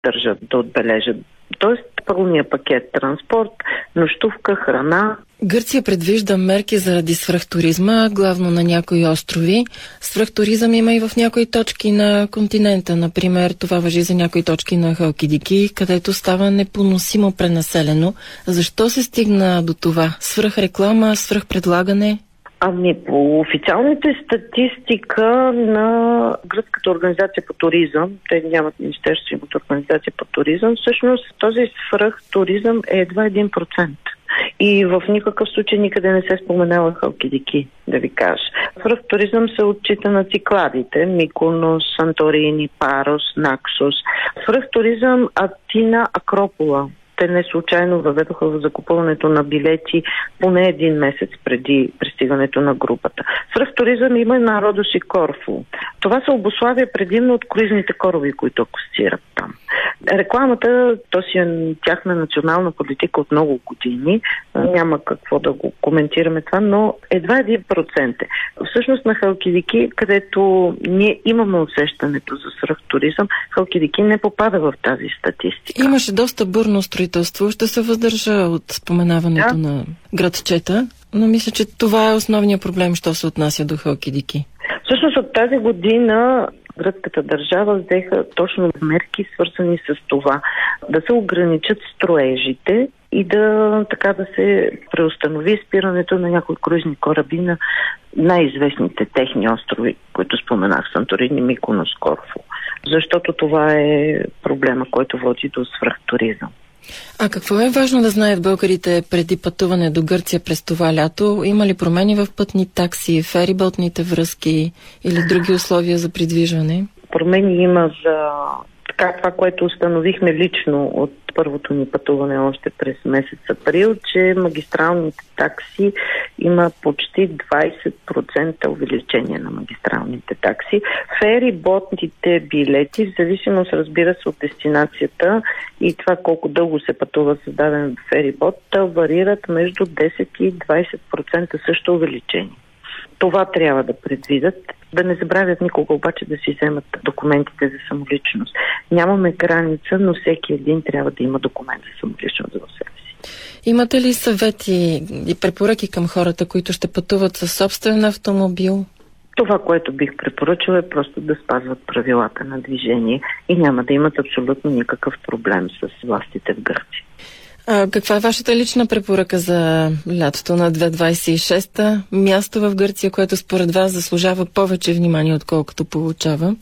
държат да отбележат. Тоест пълния пакет транспорт, нощувка, храна. Гърция предвижда мерки заради свръхтуризма, главно на някои острови. Свръхтуризъм има и в някои точки на континента. Например, това важи за някои точки на Халкидики, където става непоносимо пренаселено. Защо се стигна до това? Свръхреклама, свръхпредлагане? По официалните статистика на Гръцката организация по туризъм, те нямат министерство, имат организация по туризъм, всъщност този свръхтуризъм е едва 1%. И в никакъв случай никъде не се споменава Халкидики, да ви кажа. Свръхтуризъм се отчита на Цикладите, Миконос, Санторини, Парос, Наксос. Свръхтуризъм Атина, Акропола. Те не случайно въведоха в закупуването на билети поне един месец преди пристигането на групата. Свръхтуризъм има и на Родос и Корфу. Това се обуславя предимно от круизните кораби, които акостират там. Рекламата, то си е тяхна национална политика от много години. Няма какво да го коментираме това, но едва 1%. Всъщност на Халкидики, където ние имаме усещането за свръхтуризъм, Халкидики не попада в тази статистика. Имаше доста бурно строителство. Ще се въздържа от споменаването на градчета, но мисля, че това е основният проблем, що се отнася до Халкидики. Всъщност от тази година гръцката държава взеха точно мерки, свързани с това да се ограничат строежите и да се преустанови спирането на някои круизни кораби на най-известните техни острови, които споменах, Санторини, Миконос, Корфу. Защото това е проблема, който води до свръхтуризъм. А какво е важно да знаят българите преди пътуване до Гърция през това лято? Има ли промени в пътни такси, фериботните връзки или други условия за придвижване? Промени има за това, което установихме лично от първото ни пътуване още през месец април, че магистралните такси има почти 20% увеличение на магистралните такси. Фериботните билети, в зависимост, разбира се, от дестинацията и това колко дълго се пътува с даден ферибот, варират между 10 и 20% също увеличение. Това трябва да предвидят. Да не забравят никога обаче да си вземат документите за самоличност. Нямаме граница, но всеки един трябва да има документ за самоличност в себе си. Имате ли съвети и препоръки към хората, които ще пътуват със собствен автомобил? Това, което бих препоръчала, е просто да спазват правилата на движение и няма да имат абсолютно никакъв проблем с властите в Гърция. Каква е вашата лична препоръка за лятото на 2026? Място в Гърция, което според вас заслужава повече внимание, отколкото получава?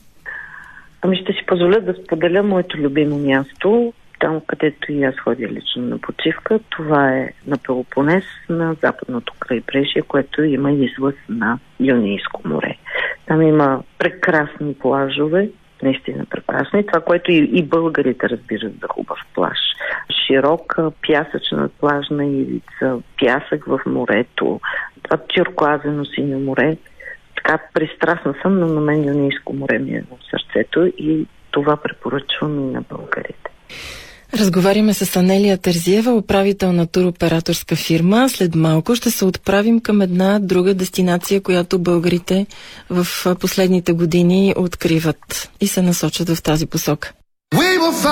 Ще си позволя да споделя моето любимо място, там където и аз ходя лично на почивка. Това е на Пелопонес, на западното крайбрежие, което има излъз на Йонийско море. Там има прекрасни плажове, наистина прекрасни. Това, което и българите разбират за хубав плаж. Широка, пясъчна плажна ивица, пясък в морето, това тюркоазено синьо море. Така пристрастна съм, но на мен Йонийско море ми е в сърцето и това препоръчвам и на българите. Разговаряме с Анелия Терзиева, управител на туроператорска фирма. След малко ще се отправим към една друга дестинация, която българите в последните години откриват и се насочат в тази посока.